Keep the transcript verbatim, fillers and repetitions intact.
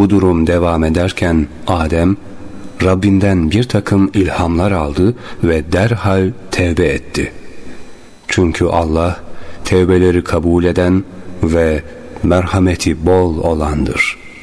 Bu durum devam ederken Adem, Rabbinden bir takım ilhamlar aldı ve derhal tevbe etti. Çünkü Allah, tevbeleri kabul eden ve merhameti bol olandır.